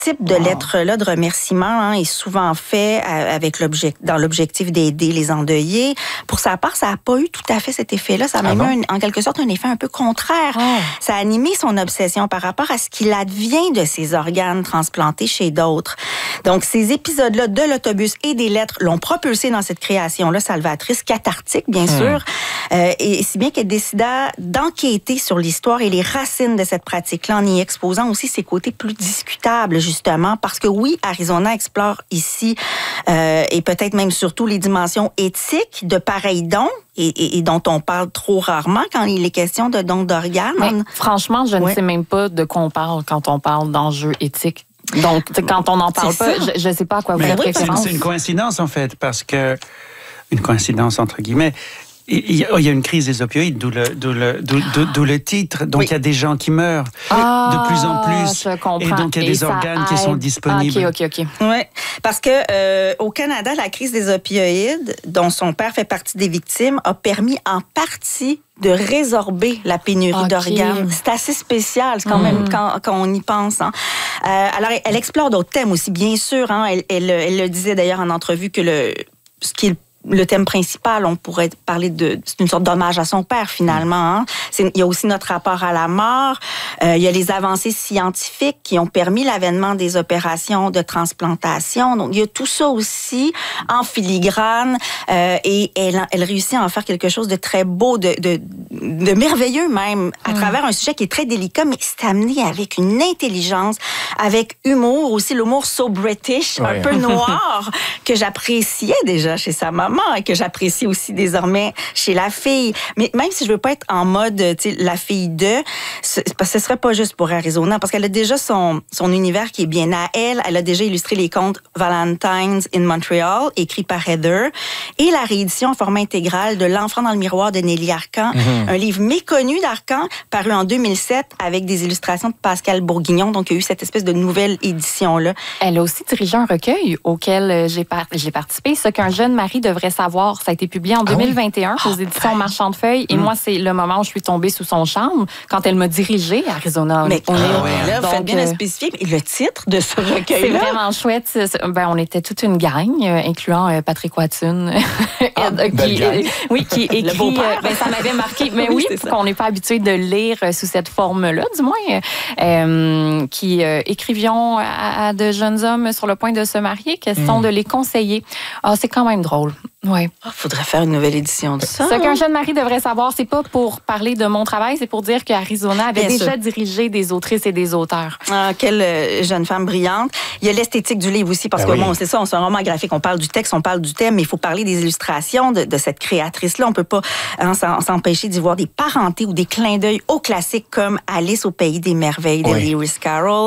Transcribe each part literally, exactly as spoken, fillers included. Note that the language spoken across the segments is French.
type de wow. lettre-là de remerciement hein, est souvent fait avec l'objectif, dans l'objectif d'aider les endeuillés. Pour sa part, ça n'a pas eu tout à fait cet effet-là. Ça a même ah eu un, en quelque sorte un effet un peu contraire. Oh. Ça a animé son obsession par rapport à ce qu'il advient de ses organes transplantés chez d'autres. Donc, ces épisodes-là de l'autobus et des lettres l'ont propulsé dans cette création-là salvatrice, cathartique, bien mmh. sûr. Euh, et si bien qu'elle décida d'enquêter sur l'histoire et les racines de cette pratique-là en y exposant aussi ses côtés plus discutables, justement, parce que oui, Arizona explore ici euh, et peut-être même surtout les dimensions éthiques de pareils dons et, et, et dont on parle trop rarement quand il est question de dons d'organes. Mais, franchement, je ne ouais. sais même pas de quoi on parle quand on parle d'enjeux éthiques. Donc, quand on n'en parle pas, je ne sais pas à quoi vous faites référence. C'est une coïncidence, en fait, parce que... Une coïncidence, entre guillemets... Il y a une crise des opioïdes, d'où le, d'où le, d'où, d'où le titre. Donc, oui. il y a des gens qui meurent ah, de plus en plus. Je comprends. Et donc, il y a et des organes aide. qui sont disponibles. Ah, OK, OK, OK. Oui, parce que euh, au Canada, la crise des opioïdes, dont son père fait partie des victimes, a permis en partie de résorber la pénurie okay. d'organes. C'est assez spécial quand mmh. même quand, quand on y pense. Hein. Euh, alors, elle explore d'autres thèmes aussi, bien sûr. Hein. Elle, elle, elle le disait d'ailleurs en entrevue que le, ce qui est le thème principal, on pourrait parler de... C'est une sorte d'hommage à son père, finalement. Hein? C'est, il y a aussi notre rapport à la mort. Euh, il y a les avancées scientifiques qui ont permis l'avènement des opérations de transplantation. Donc, il y a tout ça aussi en filigrane. Euh, et elle, elle réussit à en faire quelque chose de très beau, de, de, de merveilleux même, à mmh. travers un sujet qui est très délicat, mais c'est amené avec une intelligence, avec humour, aussi l'humour so British, ouais. un peu noir, que j'appréciais déjà chez sa maman. Et que j'apprécie aussi désormais chez la fille. Mais même si je veux pas être en mode, tu sais, la fille de, ce, parce que ce serait pas juste pour Arizona, parce qu'elle a déjà son, son univers qui est bien à elle. Elle a déjà illustré les contes Valentine's in Montreal, écrits par Heather, et la réédition en format intégral de L'Enfant dans le miroir de Nelly Arcan, mm-hmm. un livre méconnu d'Arcan, paru en deux mille sept avec des illustrations de Pascal Bourguignon. Donc, il y a eu cette espèce de nouvelle édition-là. Elle a aussi dirigé un recueil auquel j'ai, par- j'ai participé, Ce qu'un jeune mari devrait savoir. Ça a été publié en deux mille vingt et un ah oui? aux éditions Marchand de Feuilles. Et mmh. moi, c'est le moment où je suis tombée sous son charme quand elle m'a dirigée à Arizona. Mais on ah, est, ouais. là, vous faites bien euh, le spécifier. Et le titre de ce recueil-là? C'est vraiment chouette. Ben, on était toute une gang, euh, incluant euh, Patrick Watson. Ah, qui, euh, oui, qui écrit... Euh, ben, ça m'avait marqué. Mais oui, oui qu'on n'est pas habitué de lire sous cette forme-là, du moins. Euh, qui euh, écrivions à, à de jeunes hommes sur le point de se marier, question mmh. de les conseiller. Ah, c'est quand même drôle. Oui. Il oh, faudrait faire une nouvelle édition de ça. Ce qu'un jeune mari devrait savoir, c'est pas pour parler de mon travail, c'est pour dire qu'Arizona avait Bien déjà sûr. dirigé des autrices et des auteurs. Ah, quelle euh, jeune femme brillante. Il y a l'esthétique du livre aussi, parce ben que oui. bon, c'est ça, c'est un roman graphique, on parle du texte, on parle du thème, mais il faut parler des illustrations de, de cette créatrice-là. On peut pas hein, s'empêcher d'y voir des parentés ou des clins d'œil aux classiques comme Alice au pays des merveilles de oui. Lewis Carroll,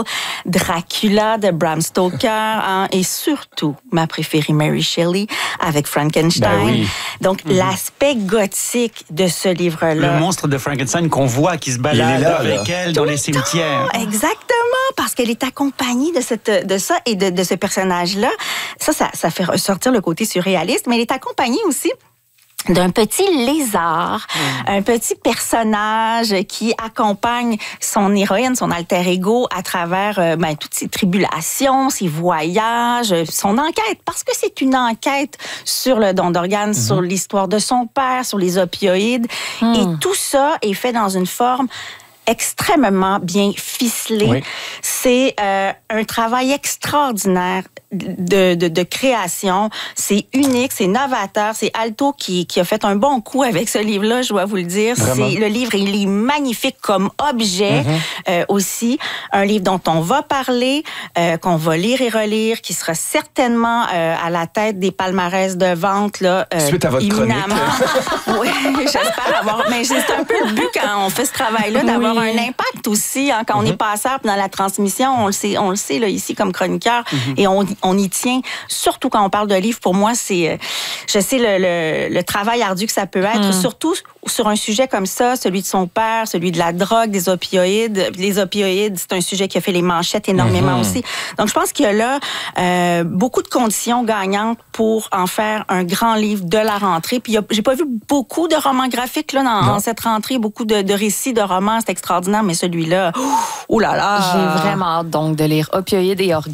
Dracula de Bram Stoker, hein, et surtout, ma préférée, Mary Shelley, avec Frankenstein. Ben oui. Donc, mm-hmm. l'aspect gothique de ce livre-là. Le monstre de Frankenstein qu'on voit qui se balade là, avec là. elle dans Tout les cimetières. Temps. Exactement, parce qu'elle est accompagnée de, cette, de ça et de, de ce personnage-là. Ça, ça, ça fait ressortir le côté surréaliste, mais elle est accompagnée aussi d'un petit lézard, mmh. un petit personnage qui accompagne son héroïne, son alter ego à travers euh, ben, toutes ses tribulations, ses voyages, son enquête, parce que c'est une enquête sur le don d'organes, mmh. sur l'histoire de son père, sur les opioïdes, mmh. et tout ça est fait dans une forme extrêmement bien ficelé. Oui. C'est euh, un travail extraordinaire de, de, de création. C'est unique, c'est novateur. C'est Alto qui, qui a fait un bon coup avec ce livre-là, je dois vous le dire. C'est, le livre, il est magnifique comme objet mm-hmm. euh, aussi. Un livre dont on va parler, euh, qu'on va lire et relire, qui sera certainement euh, à la tête des palmarès de vente. Là, euh, Suite à votre chronique. Oui, j'espère avoir... Mais c'est un peu le but quand on fait ce travail-là, d'avoir oui. un impact aussi. Hein, quand mm-hmm. on est passeur dans la transmission, on le sait, on le sait là, ici comme chroniqueur, mm-hmm. et on, on y tient, surtout quand on parle de livres. Pour moi, c'est, je sais le, le, le travail ardu que ça peut être, mm. surtout sur un sujet comme ça, celui de son père, celui de la drogue, des opioïdes. Les opioïdes, c'est un sujet qui a fait les manchettes énormément mm-hmm. aussi. Donc, je pense qu'il y a là euh, beaucoup de conditions gagnantes pour en faire un grand livre de la rentrée. Puis, il y a, j'ai pas vu beaucoup de romans graphiques là, dans, dans cette rentrée, beaucoup de, de récits, de romans, c'est extraordinaire, mais celui-là, oh là là! J'ai vraiment hâte donc de lire Opioïdes et organes